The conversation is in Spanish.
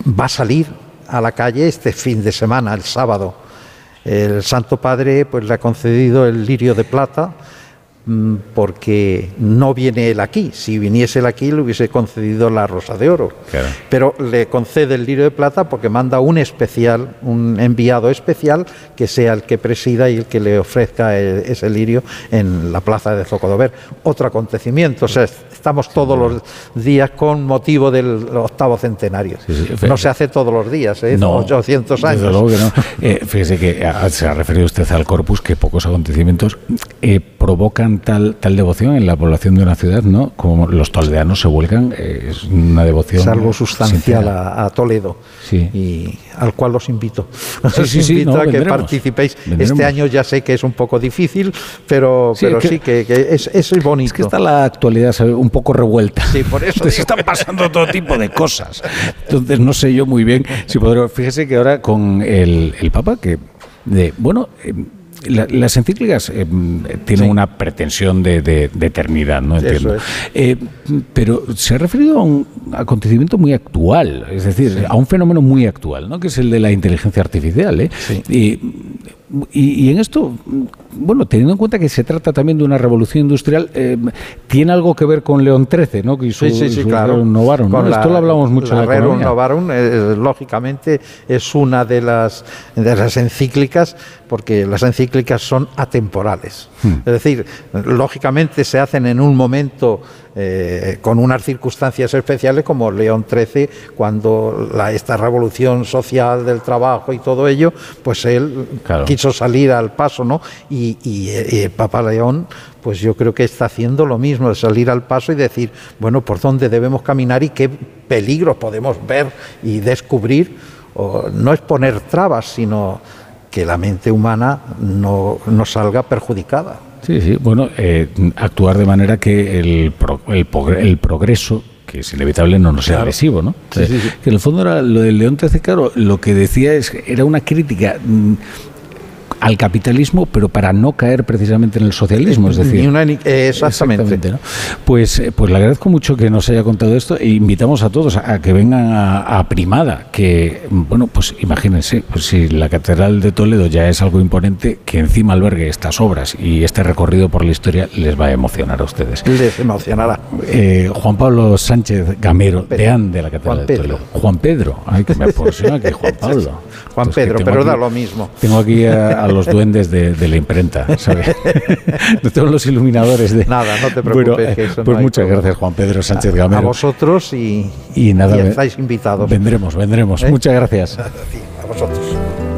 va a salir a la calle este fin de semana, el sábado. El Santo Padre pues le ha concedido el lirio de plata, porque no viene él aquí. Si viniese él aquí le hubiese concedido la rosa de oro. Claro. Pero le concede el lirio de plata porque manda un enviado especial que sea el que presida y el que le ofrezca ese lirio en la plaza de Zocodover. Otro acontecimiento, o sea, estamos todos los días con motivo del 8º centenario. No se hace todos los días, no, 800 años. Desde luego que no. Fíjese que se ha referido usted al Corpus, que pocos acontecimientos provocan tal devoción en la población de una ciudad, ¿no? Como los toledanos se vuelcan, es una devoción. Es algo sustancial a Toledo, sí. Y al cual los invito. Sí, Os invito a que vendremos. participéis. Este año ya sé que es un poco difícil, pero que es bonito. Es que está la actualidad, ¿sabe?, un poco revuelta. Sí, por eso se están pasando todo tipo de cosas. Entonces no sé yo muy bien si podré. Fíjese que ahora con el Papa, las encíclicas tienen una pretensión de eternidad, ¿no? Entiendo. Pero se ha referido a un acontecimiento muy actual, es decir, a un fenómeno muy actual, ¿no? Que es el de la inteligencia artificial, Sí. Y en esto, bueno, teniendo en cuenta que se trata también de una revolución industrial, tiene algo que ver con León XIII, ¿no? Y su claro. Novarum, ¿no? Esto lo hablamos mucho en la Rerum economía. Novarum, lógicamente, es una de las encíclicas, porque las encíclicas son atemporales. Es decir, lógicamente se hacen en un momento con unas circunstancias especiales, como León XIII, cuando esta revolución social del trabajo y todo ello, pues él quiso salir al paso, ¿no? Y el Papa León, pues yo creo que está haciendo lo mismo, de salir al paso y decir, bueno, por dónde debemos caminar y qué peligros podemos ver y descubrir. No es poner trabas, sino que la mente humana no salga perjudicada. Sí, bueno, actuar de manera que el progreso, que es inevitable, no nos sea lesivo, ¿no? Sí. Que en el fondo era lo del León XIII, claro, lo que decía era una crítica al capitalismo, pero para no caer precisamente en el socialismo, es decir... Exactamente. ¿no? Pues le agradezco mucho que nos haya contado esto e invitamos a todos a que vengan a Primada, que, bueno, pues imagínense, pues si la Catedral de Toledo ya es algo imponente, que encima albergue estas obras y este recorrido por la historia les va a emocionar a ustedes. Les emocionará. Juan Pablo Sánchez Gamero, deán de la Catedral de Toledo. Juan Pedro. Ay, que me apasiona que Juan Pablo. Juan Pedro, pero da lo mismo. Tengo aquí a los duendes de la imprenta, ¿sabes? No tengo los iluminadores de... Nada, no te preocupes. Bueno, que eso pues no muchas gracias, Juan Pedro Sánchez Gamero. A vosotros y nada, estáis invitados. Vendremos. Muchas gracias. A vosotros.